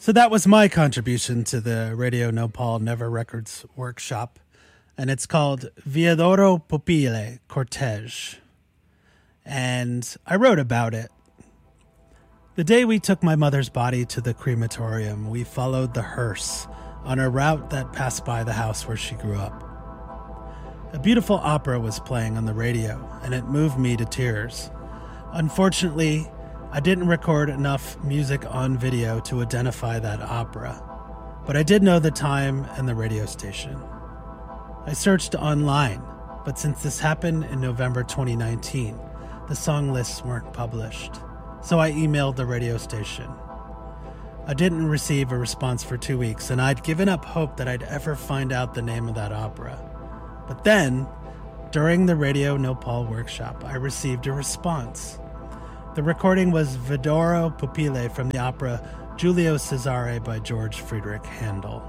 So that was my contribution to the Radio Nopal Never Records workshop, and it's called Viadoro Pupile Cortege. And I wrote about it. The day we took my mother's body to the crematorium, we followed the hearse on a route that passed by the house where she grew up. A beautiful opera was playing on the radio, and it moved me to tears. Unfortunately, I didn't record enough music on video to identify that opera, but I did know the time and the radio station. I searched online, but since this happened in November 2019, the song lists weren't published, so I emailed the radio station. I didn't receive a response for 2 weeks, and I'd given up hope that I'd ever find out the name of that opera. But then, during the Radio Nopal workshop, I received a response. The recording was Viadoro Pupile from the opera Giulio Cesare by George Friedrich Handel.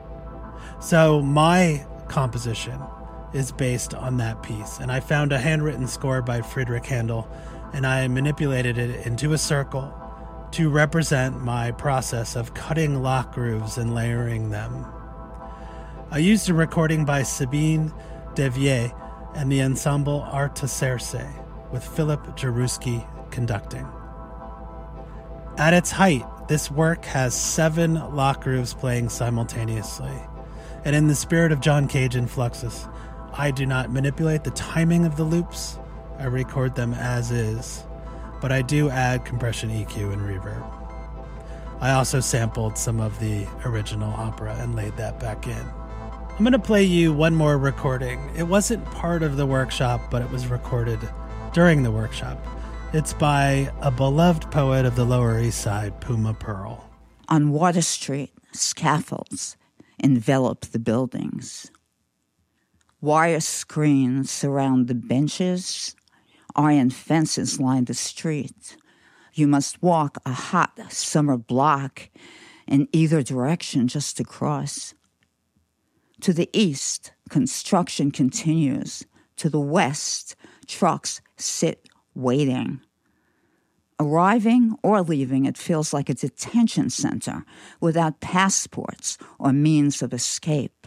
So my composition is based on that piece, and I found a handwritten score by Friedrich Handel, and I manipulated it into a circle to represent my process of cutting lock grooves and layering them. I used a recording by Sabine Devier and the ensemble Artaserse, with Philip Jaruski conducting. At its height, this work has 7 lock grooves playing simultaneously, and in the spirit of John Cage in Fluxus, I do not manipulate the timing of the loops. I record them as is, but I do add compression, EQ, and reverb. I also sampled some of the original opera and laid that back in. I'm going to play you one more recording. It wasn't part of the workshop, but it was recorded during the workshop. It's by a beloved poet of the Lower East Side, Puma Pearl. On Water Street, scaffolds envelop the buildings. Wire screens surround the benches. Iron fences line the street. You must walk a hot summer block in either direction just to cross. To the east, construction continues. To the west, trucks sit waiting. Arriving or leaving, it feels like a detention center without passports or means of escape.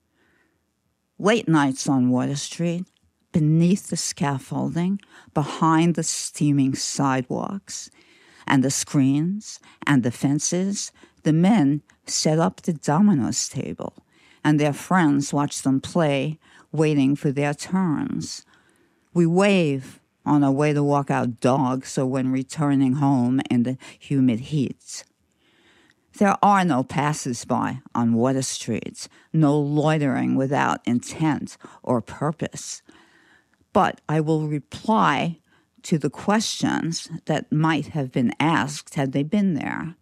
Late nights on Water Street, beneath the scaffolding, behind the steaming sidewalks, and the screens and the fences, the men set up the dominoes table, and their friends watch them play, waiting for their turns. We wave on our way to walk our dogs or when returning home in the humid heat. There are no passers-by on Water Street, no loitering without intent or purpose. But I will reply to the questions that might have been asked had they been there.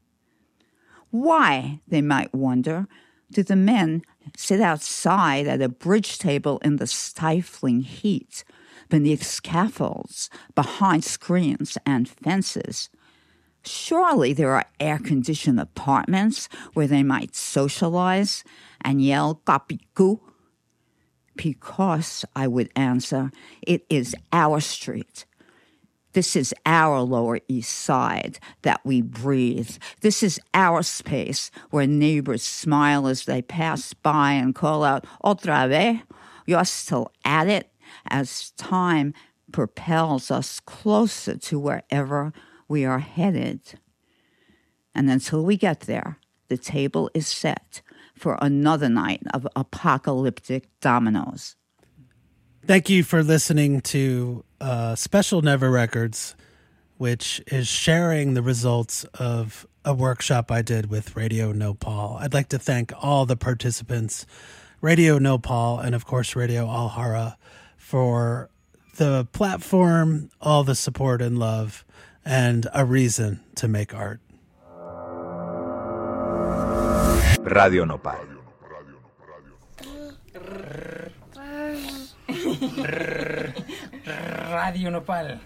Why, they might wonder, do the men sit outside at a bridge table in the stifling heat, beneath scaffolds, behind screens and fences? Surely there are air-conditioned apartments where they might socialize and yell "Kapiku." Because, I would answer, it is our street. This is our Lower East Side that we breathe. This is our space where neighbors smile as they pass by and call out, "Otra vez? You're still at it?" as time propels us closer to wherever we are headed. And until we get there, the table is set for another night of apocalyptic dominoes. Thank you for listening to Special Never Records, which is sharing the results of a workshop I did with Radio Nopal. I'd like to thank all the participants, Radio Nopal, and of course Radio Alhara, for the platform, all the support and love, and a reason to make art. Radio Nopal. Radio Nopal.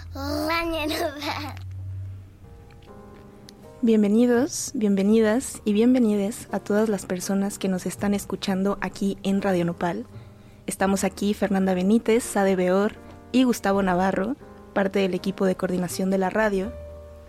Bienvenidos, bienvenidas y bienvenides a todas las personas que nos están escuchando aquí en Radio Nopal. Estamos aquí Fernanda Benítez, Sade Beor y Gustavo Navarro, parte del equipo de coordinación de la radio.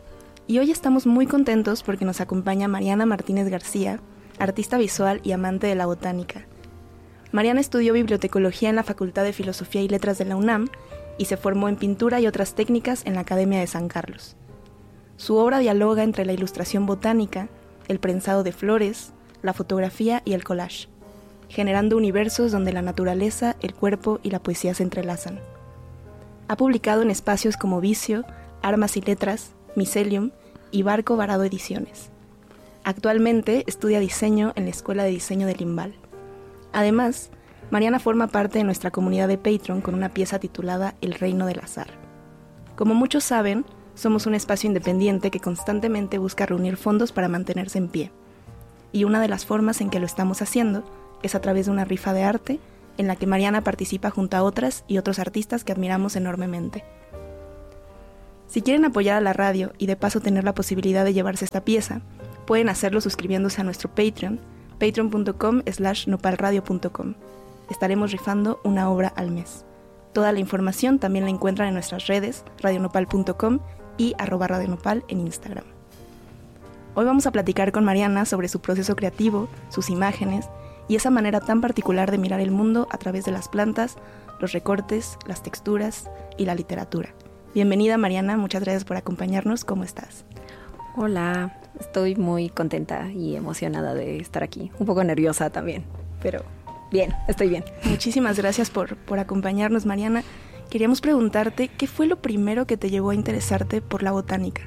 y hoy estamos muy contentos porque nos acompaña Mariana Martínez García, artista visual y amante de la botánica. Mariana estudió bibliotecología en la Facultad de Filosofía y Letras de la UNAM y se formó en pintura y otras técnicas en la Academia de San Carlos. Su obra dialoga entre la ilustración botánica, el prensado de flores, la fotografía y el collage, generando universos donde la naturaleza, el cuerpo y la poesía se entrelazan. Ha publicado en espacios como Vicio, Armas y Letras, Mycelium y Barco Varado Ediciones. Actualmente estudia diseño en la Escuela de Diseño de Limbal. Además, Mariana forma parte de nuestra comunidad de Patreon con una pieza titulada El Reino del Azar. Como muchos saben, somos un espacio independiente que constantemente busca reunir fondos para mantenerse en pie. Y una de las formas en que lo estamos haciendo es a través de una rifa de arte en la que Mariana participa junto a otras y otros artistas que admiramos enormemente. Si quieren apoyar a la radio y de paso tener la posibilidad de llevarse esta pieza, pueden hacerlo suscribiéndose a nuestro Patreon, patreon.com/nopalradio.com. Estaremos rifando una obra al mes. Toda la información también la encuentran en nuestras redes, radionopal.com y @radionopal en Instagram. Hoy vamos a platicar con Mariana sobre su proceso creativo, sus imágenes y esa manera tan particular de mirar el mundo a través de las plantas, los recortes, las texturas y la literatura. Bienvenida, Mariana, muchas gracias por acompañarnos. ¿Cómo estás? Hola, estoy muy contenta y emocionada de estar aquí. Un poco nerviosa también, pero bien, estoy bien. Muchísimas gracias por acompañarnos, Mariana. Queríamos preguntarte, ¿qué fue lo primero que te llevó a interesarte por la botánica?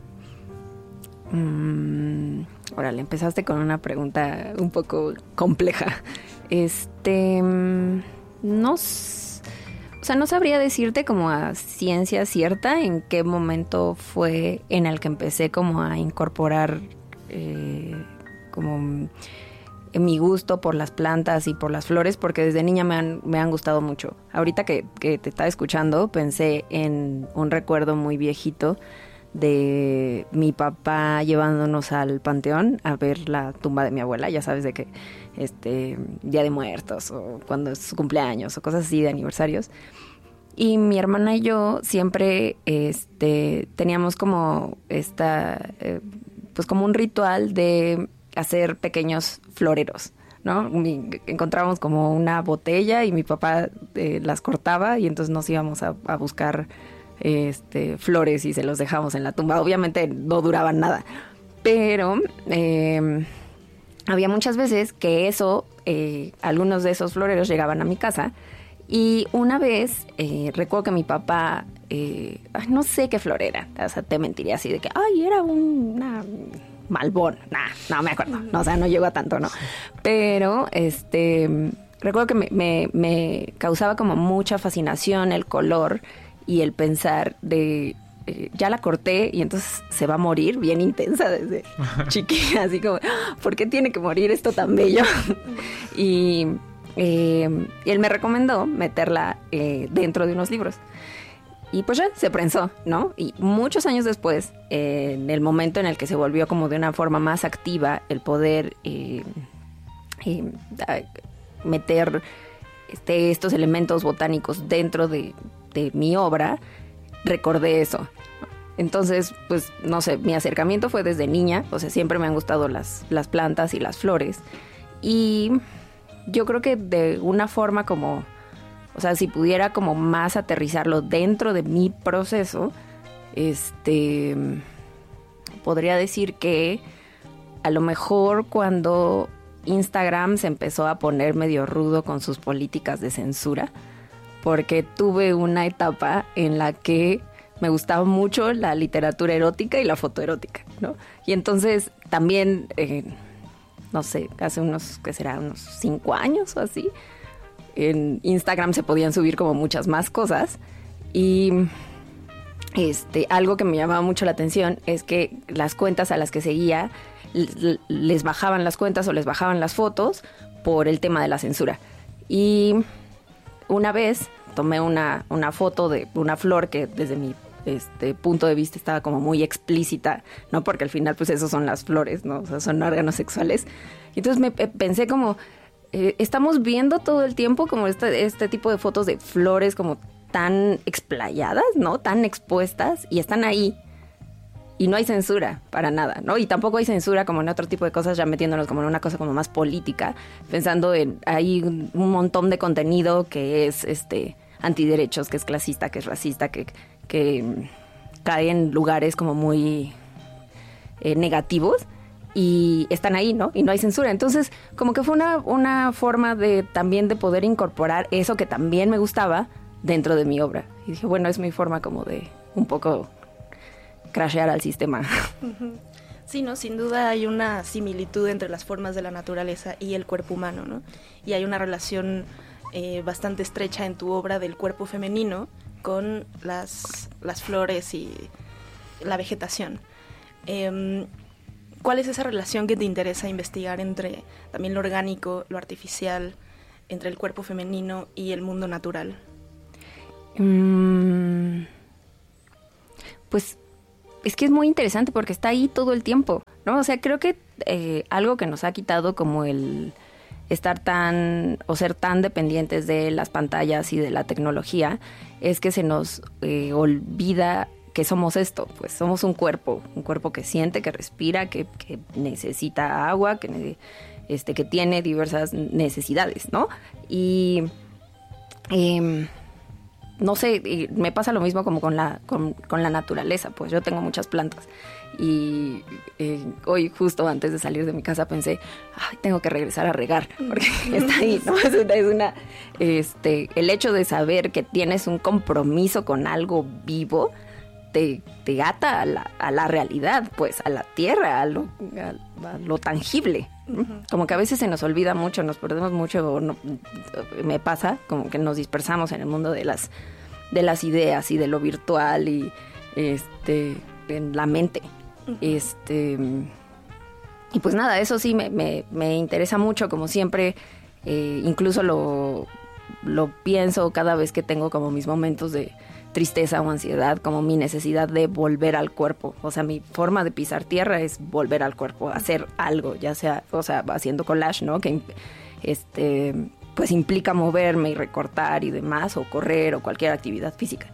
Órale, empezaste con una pregunta un poco compleja. No sabría decirte como a ciencia cierta en qué momento fue en el que empecé como a incorporar como mi gusto por las plantas y por las flores, porque desde niña me han gustado mucho. Ahorita que te estaba escuchando, pensé en un recuerdo muy viejito de mi papá llevándonos al panteón a ver la tumba de mi abuela, ya sabes, de que Día de Muertos o cuando es su cumpleaños o cosas así de aniversarios. Y mi hermana y yo siempre teníamos como pues como un ritual de hacer pequeños floreros, ¿no? Encontrábamos como una botella y mi papá las cortaba y entonces nos íbamos a buscar flores y se los dejábamos en la tumba. Obviamente no duraban nada, pero había muchas veces que algunos de esos floreros llegaban a mi casa. Y una vez recuerdo que mi papá, no sé qué flor era, o sea, te mentiría así de que, era una malbón, no me acuerdo, no, o sea, no llegó a tanto, ¿no? Pero recuerdo que me causaba como mucha fascinación el color y el pensar de, ya la corté y entonces se va a morir, bien intensa desde chiquilla, así como, ¿por qué tiene que morir esto tan bello? Y él me recomendó meterla dentro de unos libros. Y pues ya se prensó, ¿no? Y muchos años después, en el momento en el que se volvió como de una forma más activa el poder meter estos elementos botánicos dentro de mi obra, recordé eso. Entonces, pues, no sé, mi acercamiento fue desde niña, o sea, siempre me han gustado las plantas y las flores. Y yo creo que de una forma como, o sea, si pudiera como más aterrizarlo dentro de mi proceso, podría decir que a lo mejor cuando Instagram se empezó a poner medio rudo con sus políticas de censura, porque tuve una etapa en la que me gustaba mucho la literatura erótica y la fotoerótica, ¿no? Y entonces también, no sé, hace unos 5 años o así, en Instagram se podían subir como muchas más cosas. Y algo que me llamaba mucho la atención es que las cuentas a las que seguía les bajaban las cuentas o les bajaban las fotos por el tema de la censura. Y una vez tomé una foto de una flor que desde mi punto de vista estaba como muy explícita, ¿no? Porque al final pues esos son las flores, ¿no? O sea, son órganos sexuales. Y entonces pensé como, estamos viendo todo el tiempo como este tipo de fotos de flores como tan explayadas, ¿no? Tan expuestas y están ahí. y no hay censura para nada, ¿no? Y tampoco hay censura como en otro tipo de cosas, ya metiéndonos como en una cosa como más política, pensando en, hay un montón de contenido que es antiderechos, que es clasista, que es racista, que cae en lugares como muy negativos, y están ahí, ¿no? Y no hay censura. Entonces, como que fue una forma de también de poder incorporar eso que también me gustaba dentro de mi obra. Y dije, bueno, es mi forma como de un poco crashear al sistema. Sí, ¿no? Sin duda hay una similitud entre las formas de la naturaleza y el cuerpo humano, ¿no? Y hay una relación bastante estrecha en tu obra del cuerpo femenino con las flores y la vegetación. ¿Cuál es esa relación que te interesa investigar entre también lo orgánico, lo artificial, entre el cuerpo femenino y el mundo natural? Pues es que es muy interesante porque está ahí todo el tiempo, ¿no? O sea, creo que algo que nos ha quitado como el estar tan o ser tan dependientes de las pantallas y de la tecnología es que se nos olvida que somos esto, pues somos un cuerpo que siente, que respira, que necesita agua, que tiene diversas necesidades, ¿no? Y no sé, me pasa lo mismo como con la naturaleza, pues yo tengo muchas plantas y hoy justo antes de salir de mi casa pensé, tengo que regresar a regar porque está ahí, ¿no? El hecho de saber que tienes un compromiso con algo vivo te ata a la realidad, pues a la tierra, a lo tangible. Como que a veces se nos olvida mucho, nos perdemos mucho, me pasa como que nos dispersamos en el mundo de las ideas y de lo virtual y en la mente. Y pues nada, eso sí me interesa mucho, como siempre, incluso lo pienso cada vez que tengo como mis momentos de tristeza o ansiedad, como mi necesidad de volver al cuerpo. O sea, mi forma de pisar tierra es volver al cuerpo, hacer algo, ya sea, o sea, haciendo collage, ¿no? Que pues implica moverme y recortar y demás, o correr o cualquier actividad física.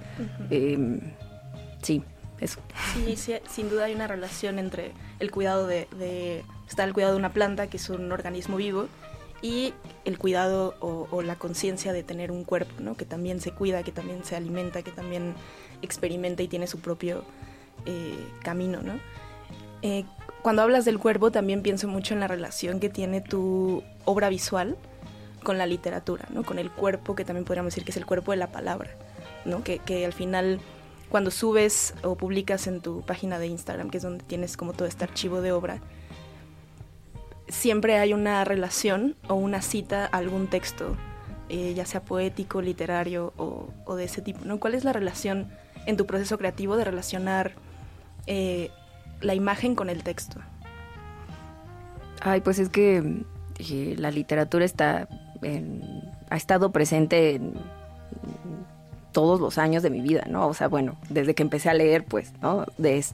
Sí, eso. Sí, sin duda hay una relación entre el cuidado está el cuidado de una planta, que es un organismo vivo, y el cuidado o la conciencia de tener un cuerpo, ¿no? Que también se cuida, que también se alimenta, que también experimenta y tiene su propio camino, ¿no? Cuando hablas del cuerpo también pienso mucho en la relación que tiene tu obra visual con la literatura, ¿no? Con el cuerpo, que también podríamos decir que es el cuerpo de la palabra, ¿no? Que al final, cuando subes o publicas en tu página de Instagram, que es donde tienes como todo este archivo de obra, siempre hay una relación o una cita a algún texto, ya sea poético, literario o de ese tipo, ¿no? ¿Cuál es la relación en tu proceso creativo de relacionar la imagen con el texto? Ay, pues es que la literatura ha estado presente en todos los años de mi vida, ¿no? O sea, bueno, desde que empecé a leer, pues, ¿no?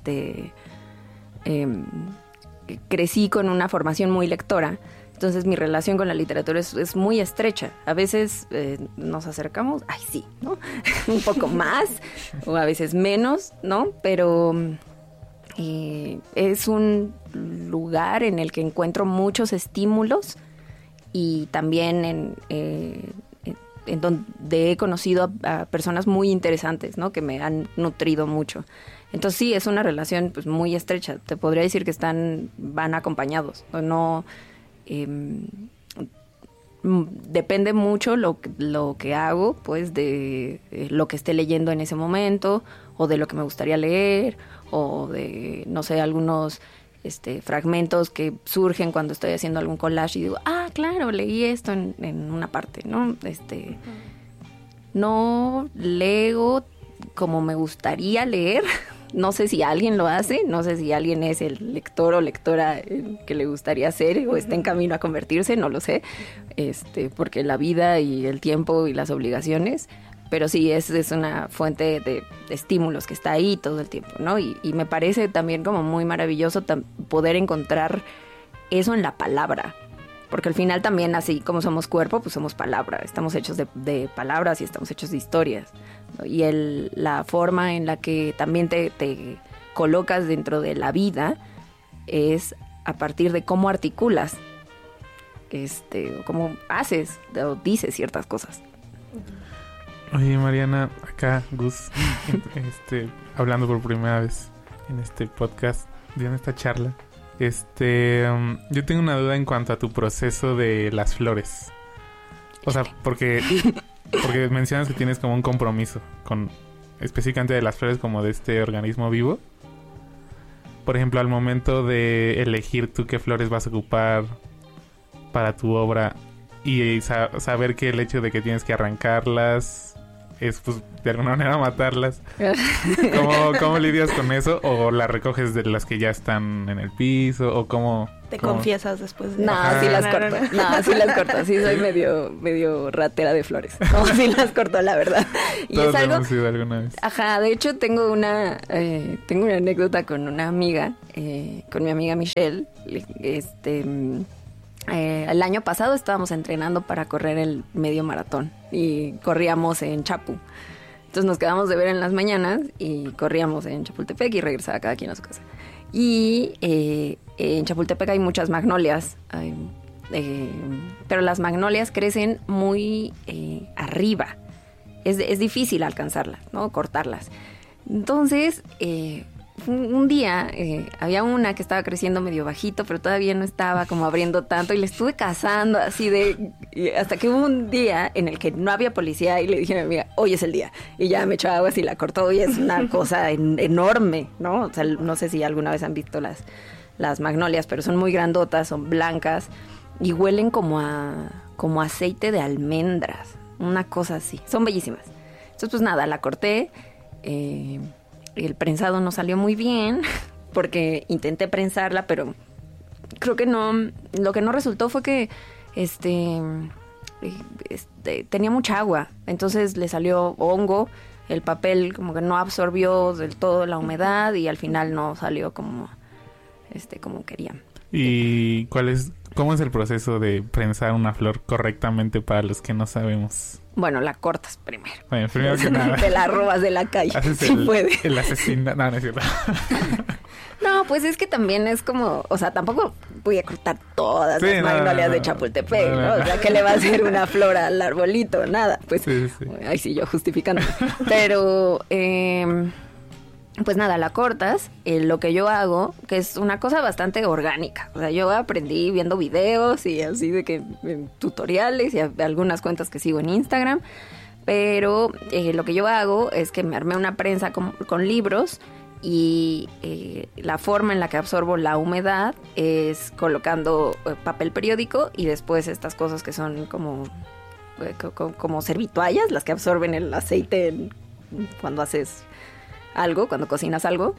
Crecí con una formación muy lectora, entonces mi relación con la literatura es muy estrecha. A veces nos acercamos, ay sí, ¿no? Un poco más, o a veces menos, ¿no? Pero es un lugar en el que encuentro muchos estímulos y también en donde he conocido a personas muy interesantes, ¿no? Que me han nutrido mucho. Entonces sí, es una relación pues muy estrecha. Te podría decir que van acompañados. No, depende mucho lo que hago, pues de lo que esté leyendo en ese momento, o de lo que me gustaría leer, o de, no sé, algunos fragmentos que surgen cuando estoy haciendo algún collage y digo, claro, leí esto en una parte, ¿no? No leo como me gustaría leer. No sé si alguien lo hace, no sé si alguien es el lector o lectora que le gustaría ser o está en camino a convertirse, no lo sé, porque la vida y el tiempo y las obligaciones, pero sí es una fuente de estímulos que está ahí todo el tiempo, ¿no? Y me parece también como muy maravilloso poder encontrar eso en la palabra, porque al final también, así como somos cuerpo, pues somos palabra, estamos hechos de palabras y estamos hechos de historias, ¿no? Y la forma en la que también te colocas dentro de la vida es a partir de cómo articulas, o cómo haces o dices ciertas cosas. Oye, Mariana, acá Gus, hablando por primera vez en este podcast, en esta charla. Yo tengo una duda en cuanto a tu proceso de las flores. O sea, porque mencionas que tienes como un compromiso con específicamente de las flores como de este organismo vivo. Por ejemplo, al momento de elegir tú qué flores vas a ocupar para tu obra y saber que el hecho de que tienes que arrancarlas es, pues, de alguna manera matarlas. ¿Cómo lidias con eso? ¿O las recoges de las que ya están en el piso? ¿O cómo...? ¿Te confiesas después de...? No, sí las corto. No, sí las corto. Sí, soy medio ratera de flores. No, sí las corto, la verdad. Y todos es algo... hemos ido alguna vez. Ajá, de hecho tengo una anécdota con una amiga, con mi amiga Michelle. El año pasado estábamos entrenando para correr el medio maratón y corríamos en Chapu. Entonces nos quedamos de ver en las mañanas y corríamos en Chapultepec y regresaba cada quien a su casa. Y en Chapultepec hay muchas magnolias, pero las magnolias crecen muy arriba. Es difícil alcanzarlas, ¿no? Cortarlas. Entonces, un día había una que estaba creciendo medio bajito, pero todavía no estaba como abriendo tanto y le estuve cazando así hasta que hubo un día en el que no había policía y le dije a mi amiga, hoy es el día, y ya me echó agua y la cortó y es una cosa enorme, ¿no? O sea, no sé si alguna vez han visto las magnolias, pero son muy grandotas, son blancas y huelen como aceite de almendras, una cosa así, son bellísimas. Entonces pues nada, la corté. El prensado no salió muy bien porque intenté prensarla, pero creo que no. Lo que no resultó fue que tenía mucha agua, entonces le salió hongo, el papel como que no absorbió del todo la humedad y al final no salió como quería. ¿Y cómo es el proceso de prensar una flor correctamente para los que no sabemos? Bueno, la cortas primero. Bueno, primero que nada. Te la robas de la calle. Haces si puede. El asesino. No es cierto. No, pues es que también es como... O sea, tampoco voy a cortar todas las magnolias de Chapultepec, ¿no? O sea, ¿qué le va a hacer una flor al arbolito? Nada. Pues, sí. Ay, sí, yo justificando. Pero... pues nada, la cortas. Lo que yo hago, que es una cosa bastante orgánica. O sea, yo aprendí viendo videos y así de que tutoriales y algunas cuentas que sigo en Instagram. Pero lo que yo hago es que me armé una prensa con libros y la forma en la que absorbo la humedad es colocando papel periódico y después estas cosas que son como servitoallas, las que absorben el aceite cuando haces... cuando cocinas algo,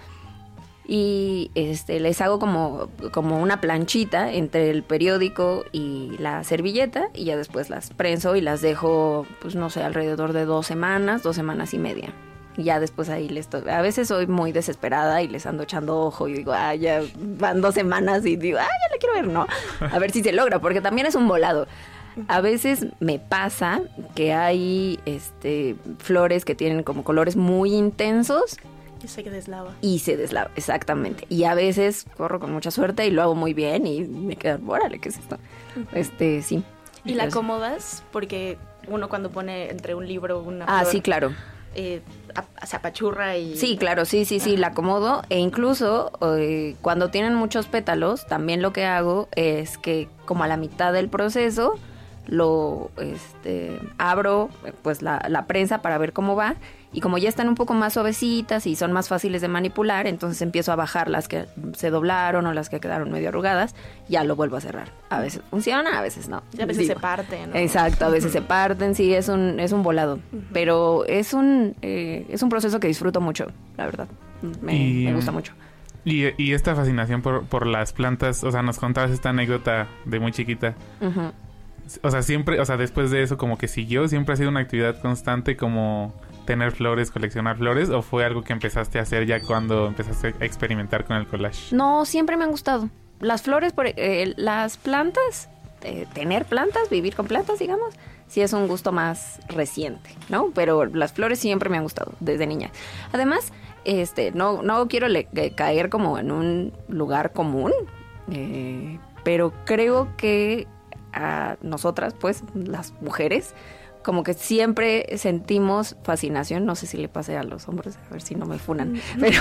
y les hago como una planchita entre el periódico y la servilleta y ya después las prenso y las dejo, pues no sé, alrededor de 2 semanas y media. Y ya después ahí a veces soy muy desesperada y les ando echando ojo y digo, ya van 2 semanas y digo, ya la quiero ver, ¿no? A ver si se logra, porque también es un volado. A veces me pasa que hay flores que tienen como colores muy intensos. Y se deslava. Exactamente. Y a veces corro con mucha suerte y lo hago muy bien y me quedo, órale, ¿qué es esto? Sí. ¿Y la acomodas? Porque uno cuando pone entre un libro una flor... sí, claro. Se apachurra y... Sí, claro, sí, la acomodo. E incluso cuando tienen muchos pétalos, también lo que hago es que como a la mitad del proceso... lo abro pues la prensa para ver cómo va y como ya están un poco más suavecitas y son más fáciles de manipular, entonces empiezo a bajar las que se doblaron o las que quedaron medio arrugadas, ya lo vuelvo a cerrar. A veces funciona, a veces no. Y a veces se parten, ¿no? Exacto, a veces se parten, sí, es un volado, pero es un proceso que disfruto mucho, la verdad, me gusta mucho. Y esta fascinación por las plantas, o sea, nos contabas esta anécdota de muy chiquita. Uh-huh. O sea, siempre, después de eso como que siguió, siempre ha sido una actividad constante como tener flores, coleccionar flores, ¿o fue algo que empezaste a hacer ya cuando empezaste a experimentar con el collage? No, siempre me han gustado. Las flores, las plantas, tener plantas, vivir con plantas, digamos, sí es un gusto más reciente, ¿no? Pero las flores siempre me han gustado desde niña. Además, no quiero caer como en un lugar común, pero creo que a nosotras, pues, las mujeres, como que siempre sentimos fascinación, no sé si le pase a los hombres, a ver si no me funan, pero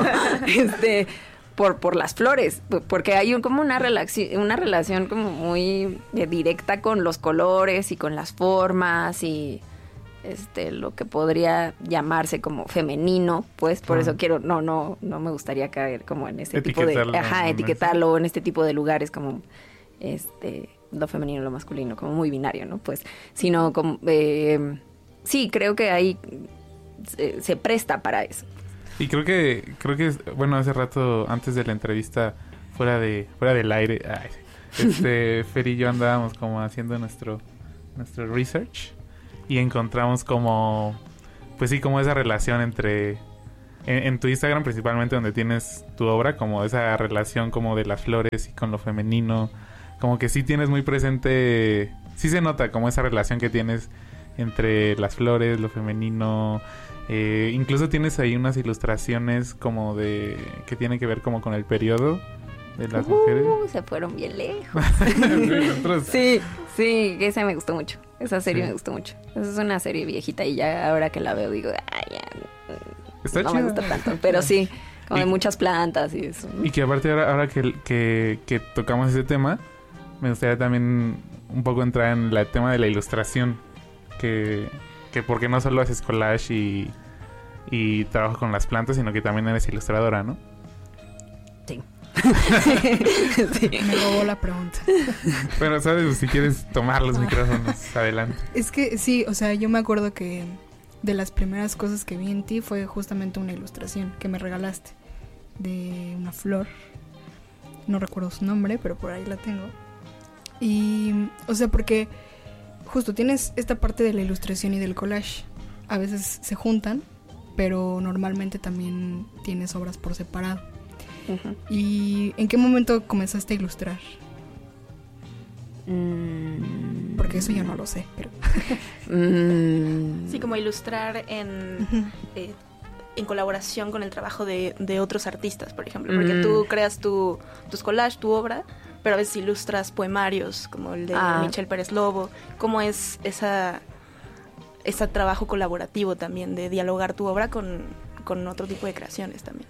por las flores, porque hay como una relación como muy directa con los colores y con las formas y lo que podría llamarse como femenino, pues por eso quiero, no me gustaría caer como en ese tipo de etiquetarlo en este tipo de lugares como lo femenino, lo masculino, como muy binario, ¿no? Pues, sino como sí, creo que ahí se presta para eso. Y creo que bueno, hace rato antes de la entrevista fuera del aire, Fer y yo andábamos como haciendo nuestro research y encontramos como, pues sí, como esa relación entre en tu Instagram principalmente, donde tienes tu obra, como esa relación como de las flores y con lo femenino, como que sí tienes muy presente, sí se nota como esa relación que tienes entre las flores, lo femenino. Incluso tienes ahí unas ilustraciones como que tienen que ver como con el periodo de las mujeres. Se fueron bien lejos. Sí, esa me gustó mucho. Esa serie me gustó mucho. Esa es una serie viejita y ya ahora que la veo digo, está no chida. me gusta tanto, pero sí, como de muchas plantas y eso. Y que aparte ahora que tocamos ese tema, me gustaría también un poco entrar en el tema de la ilustración, que porque no solo haces collage y trabajas con las plantas, sino que también eres ilustradora, ¿no? Sí. Me robó la pregunta. Pero, ¿sabes? Si quieres tomar los micrófonos, adelante. Es que sí, o sea, yo me acuerdo que de las primeras cosas que vi en ti fue justamente una ilustración que me regalaste de una flor. No recuerdo su nombre, pero por ahí la tengo. Y, o sea, porque justo tienes esta parte de la ilustración y del collage. A veces se juntan, pero normalmente también tienes obras por separado. Uh-huh. ¿Y en qué momento comenzaste a ilustrar? Porque eso yo no lo sé, pero... Sí, como ilustrar en colaboración con el trabajo de otros artistas, por ejemplo. Porque tú creas tus collages, tu obra, pero a veces ilustras poemarios, como el de Michelle Pérez Lobo. ¿Cómo es ese trabajo colaborativo también, de dialogar tu obra con otro tipo de creaciones también?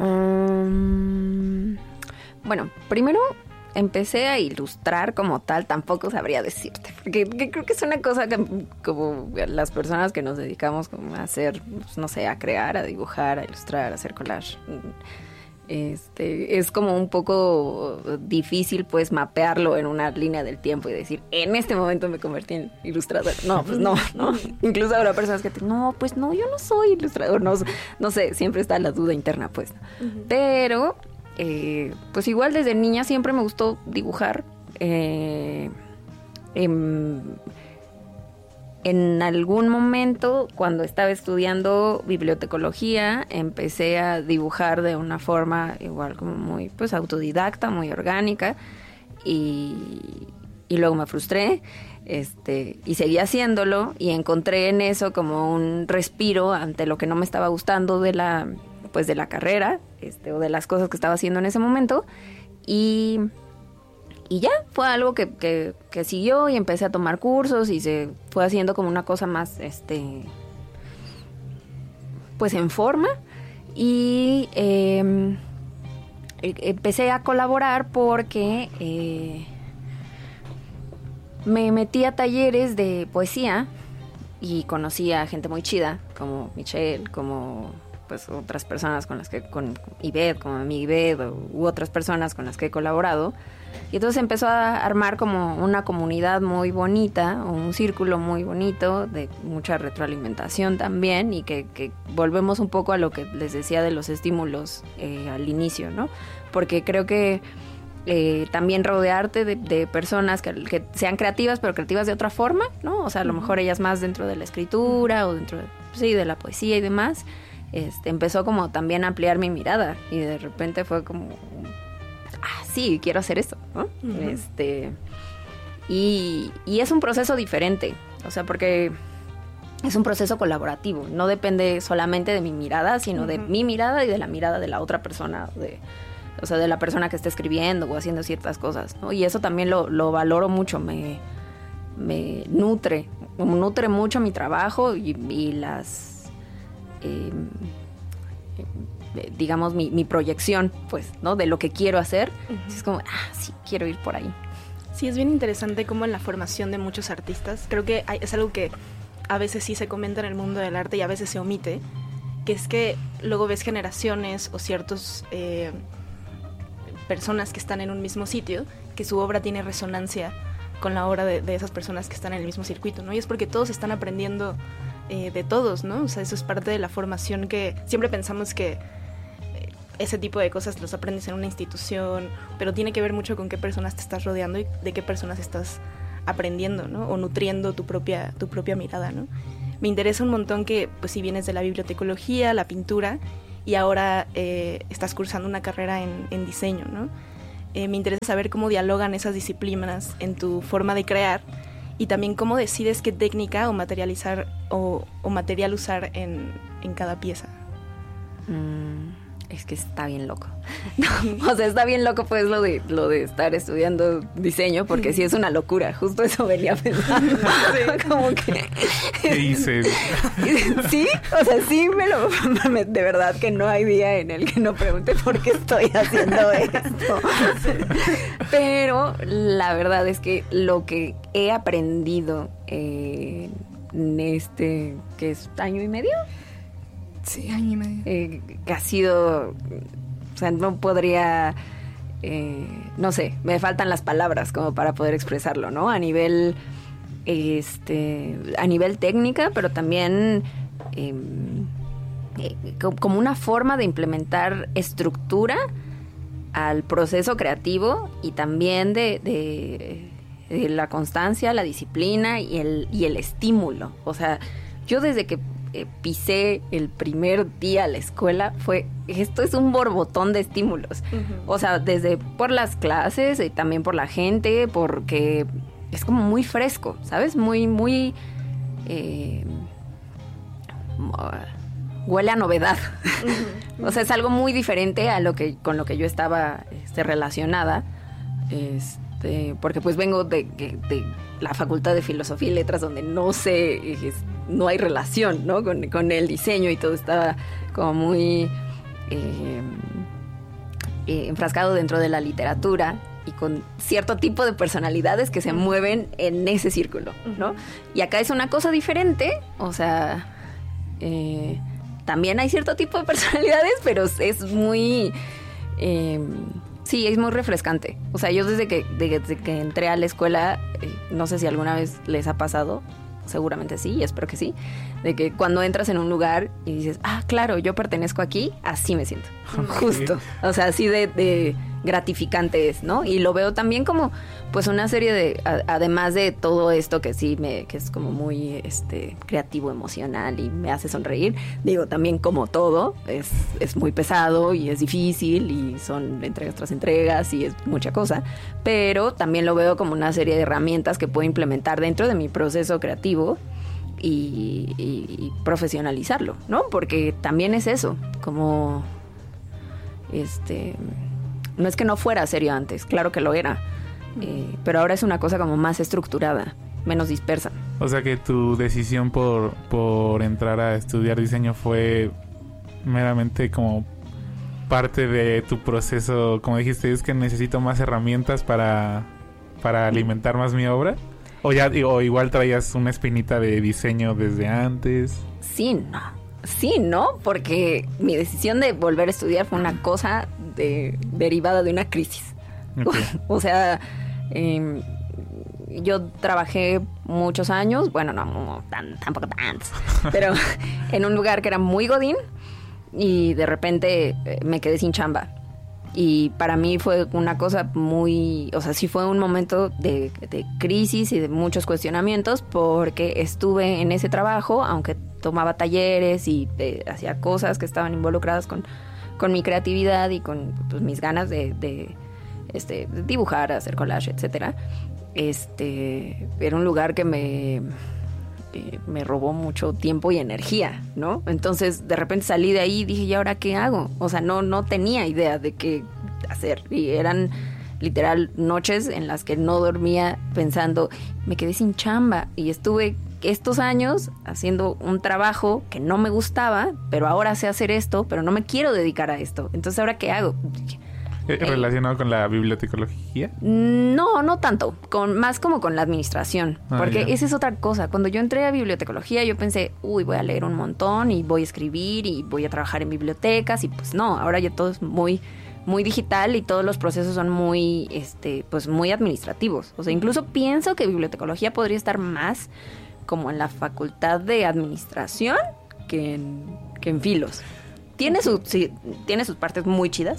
Bueno, primero empecé a ilustrar como tal, tampoco sabría decirte, porque creo que es una cosa que como las personas que nos dedicamos como a hacer, pues, no sé, a crear, a dibujar, a ilustrar, a hacer collage, es como un poco difícil pues mapearlo en una línea del tiempo y decir, en este momento me convertí en ilustrador. No, pues no. Incluso habrá personas que yo no soy ilustrador, no sé, siempre está la duda interna pues. Uh-huh. Pero pues igual desde niña siempre me gustó dibujar. En algún momento, cuando estaba estudiando bibliotecología, empecé a dibujar de una forma igual como muy pues autodidacta, muy orgánica, y luego me frustré, y seguí haciéndolo, y encontré en eso como un respiro ante lo que no me estaba gustando de la carrera, o de las cosas que estaba haciendo en ese momento, y ya, fue algo que siguió y empecé a tomar cursos y se fue haciendo como una cosa más, pues en forma. Y empecé a colaborar porque me metí a talleres de poesía y conocí a gente muy chida, como Michelle, como pues otras personas con Ivette, como mi amiga Ivette, u otras personas con las que he colaborado. Y entonces empezó a armar como una comunidad muy bonita, un círculo muy bonito, de mucha retroalimentación también, y que volvemos un poco a lo que les decía de los estímulos al inicio, ¿no? Porque creo que también rodearte de personas que sean creativas, pero creativas de otra forma, ¿no? O sea, a lo mejor ellas más dentro de la escritura o dentro de la poesía y demás, empezó como también a ampliar mi mirada, y de repente fue como... sí, quiero hacer esto, ¿no? Uh-huh. Y es un proceso diferente, o sea, porque es un proceso colaborativo, no depende solamente de mi mirada, sino de mi mirada y de la mirada de la otra persona, o sea, de la persona que está escribiendo o haciendo ciertas cosas, ¿no? Y eso también lo valoro mucho, me nutre mucho mi trabajo y las, digamos, mi proyección, pues, ¿no? De lo que quiero hacer. Es como, sí, quiero ir por ahí. Sí, es bien interesante cómo en la formación de muchos artistas, creo que es algo que a veces sí se comenta en el mundo del arte y a veces se omite, que es que luego ves generaciones o ciertos personas que están en un mismo sitio, que su obra tiene resonancia con la obra de esas personas que están en el mismo circuito, ¿no? Y es porque todos están aprendiendo de todos, ¿no? O sea, eso es parte de la formación que siempre pensamos que ese tipo de cosas los aprendes en una institución, pero tiene que ver mucho con qué personas te estás rodeando y de qué personas estás aprendiendo, ¿no? O nutriendo tu propia mirada, ¿no? Me interesa un montón que, pues, si vienes de la bibliotecología, la pintura, y ahora estás cursando una carrera en diseño, ¿no? Me interesa saber cómo dialogan esas disciplinas en tu forma de crear y también cómo decides qué técnica o materializar o material usar en cada pieza. Es que está bien loco. O sea, está bien loco pues lo de estar estudiando diseño, porque sí es una locura. Justo eso venía pensando. Como que... ¿Qué hice? Sí, o sea, sí de verdad que no hay día en el que no pregunte por qué estoy haciendo esto. Pero la verdad es que lo que he aprendido en este, que es año y medio. Sí, año y medio. Que ha sido, o sea, no podría, no sé, me faltan las palabras como para poder expresarlo, ¿no? A nivel técnica, pero también como una forma de implementar estructura al proceso creativo y también de la constancia, la disciplina y el estímulo. O sea, yo desde que pisé el primer día a la escuela esto es un borbotón de estímulos. O sea, desde por las clases y también por la gente, porque es como muy fresco, ¿sabes? Muy huele a novedad. O sea, es algo muy diferente a con lo que yo estaba relacionada. Porque pues vengo de la Facultad de Filosofía y Letras, donde no hay relación, ¿no? con el diseño, y todo estaba como muy enfrascado dentro de la literatura y con cierto tipo de personalidades que se mueven en ese círculo, ¿no? Y acá es una cosa diferente, o sea, también hay cierto tipo de personalidades, pero es muy... sí, es muy refrescante. O sea, yo desde que entré a la escuela, no sé si alguna vez les ha pasado, seguramente sí, espero que sí, de que cuando entras en un lugar y dices, claro, yo pertenezco aquí, así me siento. Justo. O sea, así de gratificante es, ¿no? Y lo veo también como, pues, una serie de, además de todo esto que sí que es como muy creativo, emocional y me hace sonreír, digo, también como todo, es muy pesado y es difícil y son entregas tras entregas y es mucha cosa, pero también lo veo como una serie de herramientas que puedo implementar dentro de mi proceso creativo y profesionalizarlo, ¿no? Porque también es eso, como no es que no fuera serio antes, claro que lo era, pero ahora es una cosa como más estructurada, menos dispersa. O sea que tu decisión por entrar a estudiar diseño fue meramente como parte de tu proceso, como dijiste, es que necesito más herramientas para alimentar más mi obra. O igual traías una espinita de diseño desde antes. Sí, no, porque mi decisión de volver a estudiar fue una cosa derivada de una crisis. Okay. O sea, yo trabajé muchos años, bueno, tampoco tantos, pero en un lugar que era muy godín y de repente me quedé sin chamba. Y para mí fue una cosa muy... O sea, sí fue un momento de crisis y de muchos cuestionamientos, porque estuve en ese trabajo, aunque tomaba talleres y hacía cosas que estaban involucradas con mi creatividad y con, pues, mis ganas de dibujar, hacer collage, etcétera. Era un lugar que me robó mucho tiempo y energía, ¿no? Entonces, de repente salí de ahí y dije, ¿y ahora qué hago? O sea, no tenía idea de qué hacer. Y eran literal noches en las que no dormía pensando, me quedé sin chamba. Y estuve estos años haciendo un trabajo que no me gustaba, pero ahora sé hacer esto, pero no me quiero dedicar a esto. Entonces, ¿ahora qué hago? ¿Relacionado con la bibliotecología? No tanto, más como con la administración, porque ya. esa es otra cosa. Cuando yo entré a bibliotecología yo pensé, voy a leer un montón y voy a escribir y voy a trabajar en bibliotecas y pues no, ahora ya todo es muy digital y todos los procesos son muy muy administrativos. O sea, incluso pienso que bibliotecología podría estar más como en la facultad de administración que en filos. Tiene sus partes muy chidas,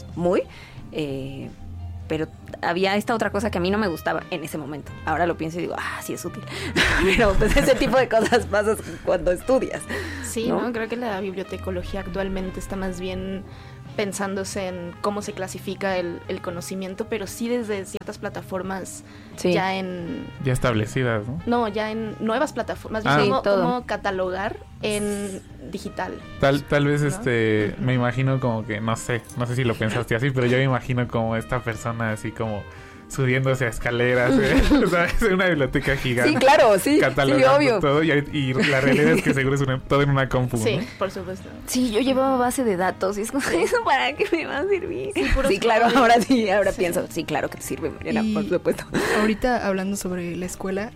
pero había esta otra cosa que a mí no me gustaba en ese momento. Ahora lo pienso y digo, sí es útil. Pero pues ese tipo de cosas pasas cuando estudias. Sí, ¿no? Creo que la bibliotecología actualmente está más bien pensándose en cómo se clasifica el conocimiento, pero sí desde ciertas plataformas ya establecidas, ¿no? No, ya en nuevas plataformas, cómo catalogar en digital. Tal vez ¿no? Me imagino como que, no sé si lo pensaste así, pero yo me imagino como esta persona así como subiéndose a escaleras, o sea, es una biblioteca gigante. Sí, claro, sí, obvio. Todo y la realidad es que seguro es todo en una compu, sí, ¿no? por supuesto. Sí, yo llevaba base de datos y es como, ¿eso para qué me va a servir? Sí, claro, ahora pienso, sí, claro que te sirve, Mariana, por supuesto. Ahorita hablando sobre la escuela,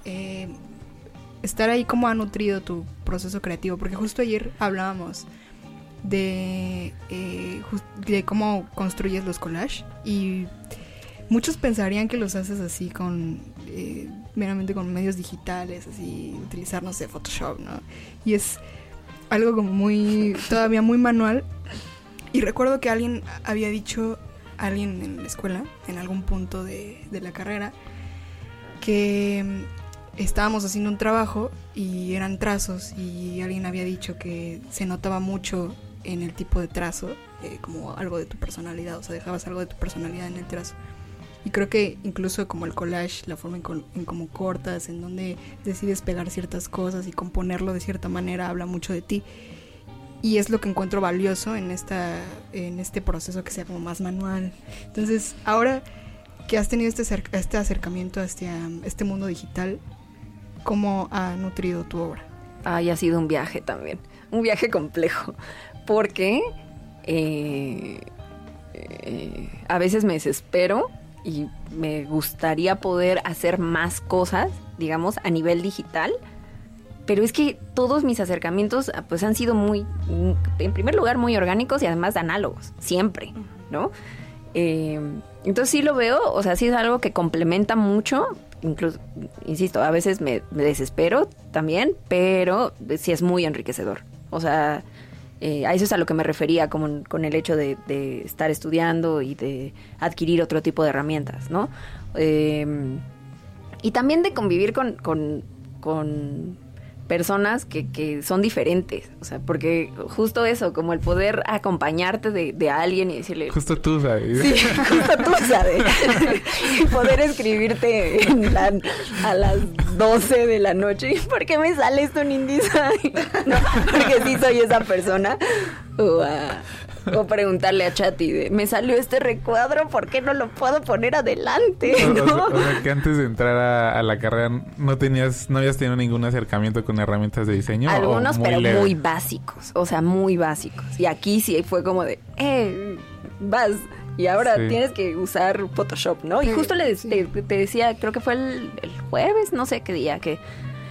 estar ahí, ¿cómo ha nutrido tu proceso creativo? Porque justo ayer hablábamos de cómo construyes los collages y muchos pensarían que los haces así meramente con medios digitales, así utilizar, no sé, Photoshop, ¿no? Y es algo como todavía muy manual. Y recuerdo que alguien en la escuela, en algún punto de la carrera, que estábamos haciendo un trabajo y eran trazos y alguien había dicho que se notaba mucho en el tipo de trazo, como algo de tu personalidad, o sea, dejabas algo de tu personalidad en el trazo. Y creo que incluso como el collage, la forma en cómo cortas, en donde decides pegar ciertas cosas y componerlo de cierta manera, habla mucho de ti. Y es lo que encuentro valioso en este proceso que sea como más manual. Entonces, ahora que has tenido este acercamiento hacia este mundo digital, ¿cómo ha nutrido tu obra? Ha sido un viaje también, un viaje complejo, porque a veces me desespero y me gustaría poder hacer más cosas, digamos, a nivel digital, pero es que todos mis acercamientos pues han sido en primer lugar, muy orgánicos y además análogos, siempre, ¿no? Entonces sí lo veo, o sea, sí es algo que complementa mucho, incluso, insisto, a veces me desespero también, pero sí es muy enriquecedor, o sea, a eso es a lo que me refería con el hecho de estar estudiando y de adquirir otro tipo de herramientas, ¿no? Y también de convivir con personas que son diferentes, o sea, porque justo eso, como el poder acompañarte de alguien y decirle... Justo tú sabes. Sí, justo tú sabes. Y poder escribirte a las 12 de la noche. ¿Por qué me sale esto en InDesign? No, porque sí soy esa persona. O preguntarle a Chati me salió este recuadro, ¿por qué no lo puedo poner adelante? ¿No? O sea, que antes de entrar a la carrera no habías tenido ningún acercamiento con herramientas de diseño. Algunos, pero leve. muy básicos, o sea, muy básicos. Y aquí sí fue como de, vas, y ahora tienes que usar Photoshop, ¿no? Y justo te decía, creo que fue el jueves, no sé qué día, que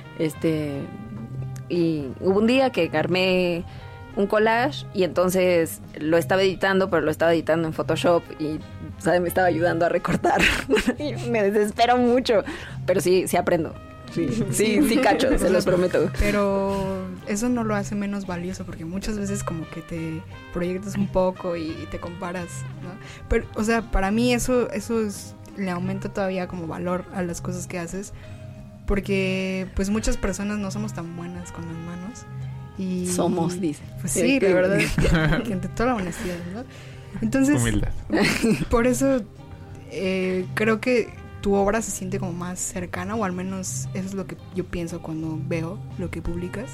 y hubo un día que armé un collage y entonces lo estaba editando, pero lo estaba editando en Photoshop y, ¿sabes? Me estaba ayudando a recortar. Y me desespero mucho, pero sí aprendo. Sí cacho, se los prometo. Pero eso no lo hace menos valioso, porque muchas veces como que te proyectas un poco y te comparas, ¿no? Pero, o sea, para mí eso le aumenta todavía como valor a las cosas que haces, porque pues muchas personas no somos tan buenas con las manos. Y somos, dice. Pues sí, la verdad, que ante toda la honestidad, ¿no? Entonces, humildad. Por eso creo que tu obra se siente como más cercana, o al menos eso es lo que yo pienso cuando veo lo que publicas.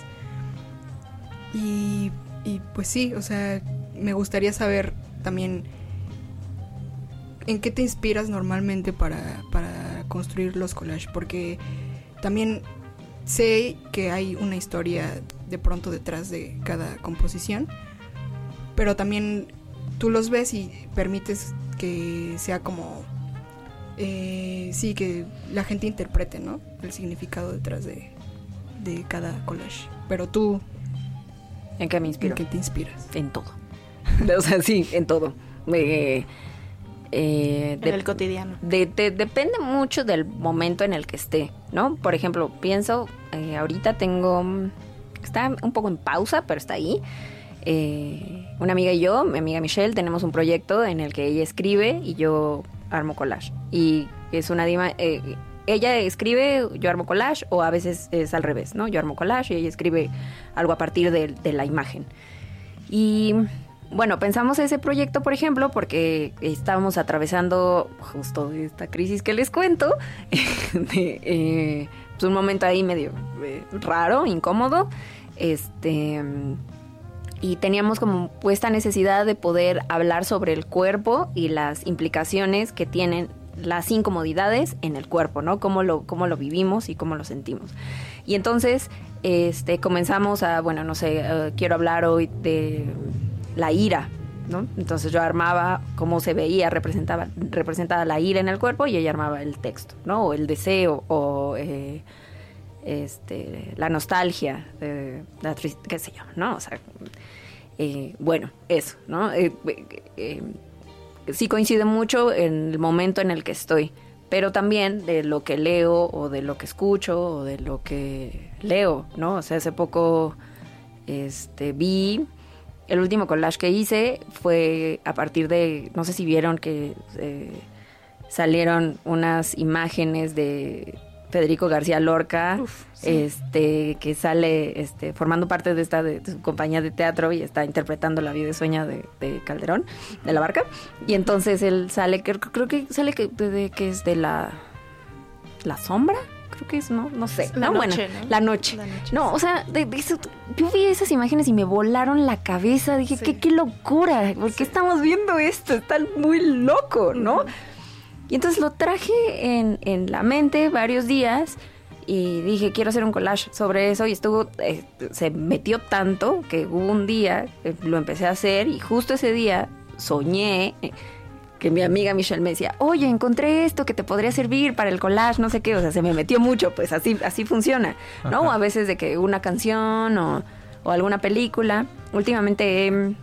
Y pues sí, o sea, me gustaría saber también en qué te inspiras normalmente para construir los collages, porque también sé que hay una historia de pronto detrás de cada composición, pero también tú los ves y permites que sea como sí, que la gente interprete, ¿no?, el significado detrás de cada collage. Pero tú, ¿en qué me inspiro? ¿en qué te inspiras? En todo. O sea, sí, en todo. En el cotidiano. Depende mucho del momento en el que esté, ¿no? Por ejemplo, pienso, ahorita está un poco en pausa, pero está ahí. Una amiga y yo, mi amiga Michelle, tenemos un proyecto en el que ella escribe y yo armo collage. Y es ella escribe, yo armo collage, o a veces es al revés, ¿no? Yo armo collage y ella escribe algo a partir de la imagen. Y bueno, pensamos ese proyecto, por ejemplo, porque estábamos atravesando justo esta crisis que les cuento, pues un momento ahí medio raro, incómodo, y teníamos como esta necesidad de poder hablar sobre el cuerpo y las implicaciones que tienen las incomodidades en el cuerpo, ¿no? Cómo lo vivimos y cómo lo sentimos. Y entonces comenzamos a, bueno, no sé, quiero hablar hoy de la ira, ¿no? Entonces yo armaba cómo se veía representada la ira en el cuerpo, y ella armaba el texto, ¿no? O el deseo, o la nostalgia, la tristeza, qué sé yo, ¿no? O sea, bueno, eso, ¿no? Sí coincide mucho en el momento en el que estoy, pero también de lo que leo, o de lo que escucho, o de lo que leo, ¿no? O sea, hace poco vi el último collage que hice, fue a partir de, no sé si vieron que salieron unas imágenes de Federico García Lorca. Uf, sí. Que sale formando parte de su compañía de teatro, y está interpretando La vida de sueño de Calderón, de la Barca. Y entonces él sale, creo que sale que es de la sombra, creo que es, no sé. La noche, bueno, ¿no? La noche. No, o sea, yo vi esas imágenes y me volaron la cabeza. Dije, sí, qué locura, ¿por qué estamos viendo esto? Está muy loco, ¿no? Uh-huh. Y entonces lo traje en la mente varios días y dije, quiero hacer un collage sobre eso, y se metió tanto que hubo un día que lo empecé a hacer, y justo ese día soñé que mi amiga Michelle me decía, oye, encontré esto que te podría servir para el collage, no sé qué. O sea, se me metió mucho, pues así funciona, ¿no? Ajá. O a veces de que una canción o alguna película. Últimamente,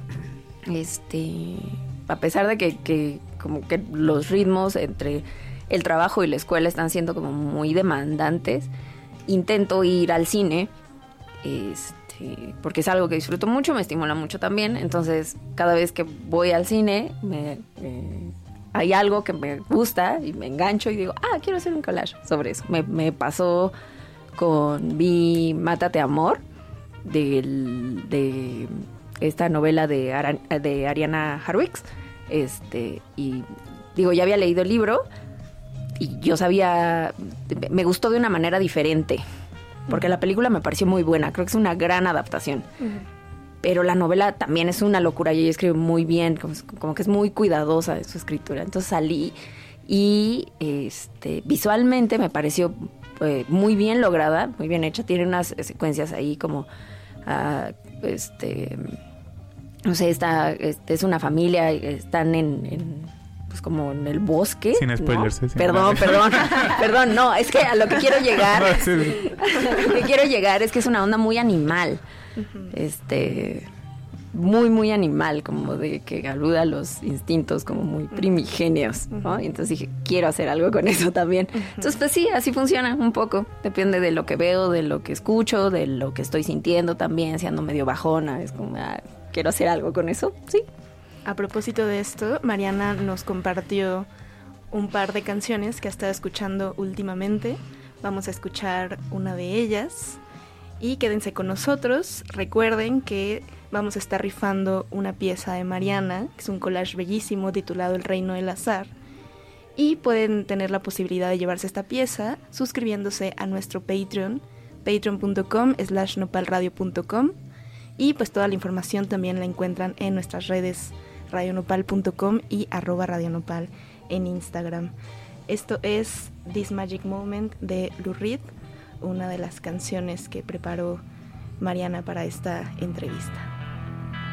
a pesar de que como que los ritmos entre el trabajo y la escuela están siendo como muy demandantes, intento ir al cine, porque es algo que disfruto mucho, me estimula mucho también. Entonces, cada vez que voy al cine, hay algo que me gusta y me engancho y digo, quiero hacer un collage sobre eso. Me pasó vi Mátate Amor, de esta novela de Ariana Harwicz, y digo, ya había leído el libro y yo sabía, me gustó de una manera diferente, porque la película me pareció muy buena, creo que es una gran adaptación. Uh-huh. Pero la novela también es una locura, y ella escribe muy bien, como que es muy cuidadosa de su escritura. Entonces salí y visualmente me pareció muy bien lograda, muy bien hecha. Tiene unas secuencias ahí como no sé, es una familia, están pues como en el bosque. Sin spoilers, ¿no? Perdón, no, es que a lo que quiero llegar, es que es una onda muy animal. Uh-huh. Muy, muy animal, como de que aluda a los instintos como muy primigenios, ¿no? Uh-huh. Y entonces dije, quiero hacer algo con eso también. Uh-huh. Entonces, pues sí, así funciona un poco. Depende de lo que veo, de lo que escucho, de lo que estoy sintiendo también, si ando medio bajona, es como, quiero hacer algo con eso, sí. A propósito de esto, Mariana nos compartió un par de canciones que ha estado escuchando últimamente. Vamos a escuchar una de ellas y quédense con nosotros. Recuerden que vamos a estar rifando una pieza de Mariana, que es un collage bellísimo titulado El Reino del Azar. Y pueden tener la posibilidad de llevarse esta pieza suscribiéndose a nuestro Patreon, patreon.com/nopalradio.com. Y pues toda la información también la encuentran en nuestras redes radionopal.com y @radionopal en Instagram. Esto es This Magic Moment de Lou Reed, una de las canciones que preparó Mariana para esta entrevista.